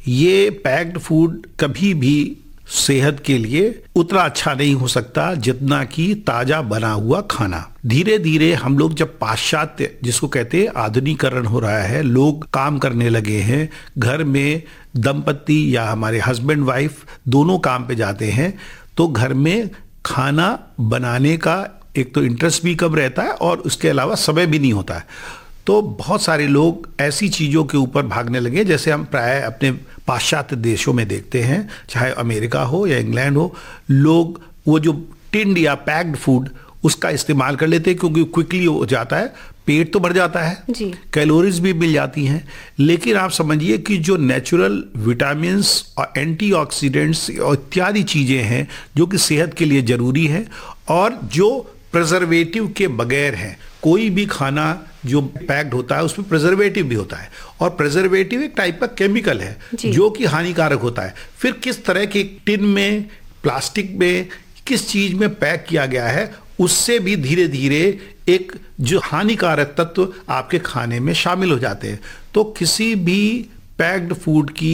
ये packed food कभी भी सेहत के लिए उतना अच्छा नहीं हो सकता जितना कि ताजा बना हुआ खाना। धीरे धीरे हम लोग जब पाश्चात्य, जिसको कहते हैं आधुनिकीकरण हो रहा है, लोग काम करने लगे हैं, घर में दंपति या हमारे हस्बैंड वाइफ दोनों काम पे जाते हैं, तो घर में खाना बनाने का एक तो इंटरेस्ट भी कम रहता है और उसके अलावा समय भी नहीं होता है। तो बहुत सारे लोग ऐसी चीज़ों के ऊपर भागने लगे, जैसे हम प्राय अपने पाश्चात्य देशों में देखते हैं, चाहे अमेरिका हो या इंग्लैंड हो, लोग वो जो टिन्ड या पैक्ड फूड उसका इस्तेमाल कर लेते हैं क्योंकि क्विकली हो जाता है, पेट तो भर जाता है जी, कैलोरीज भी मिल जाती हैं, लेकिन आप समझिए कि जो नेचुरल विटामिन्स और एंटीऑक्सीडेंट्स और इत्यादि चीज़ें हैं जो कि सेहत के लिए ज़रूरी है और जो प्रिजर्वेटिव के बगैर है। कोई भी खाना जो पैक्ड होता है उसमें प्रिजर्वेटिव भी होता है और प्रिजर्वेटिव एक टाइप का केमिकल है जो कि हानिकारक होता है। फिर किस तरह के टिन में, प्लास्टिक में, किस चीज में पैक किया गया है, उससे भी धीरे धीरे एक जो हानिकारक तत्व आपके खाने में शामिल हो जाते हैं। तो किसी भी पैक्ड फूड की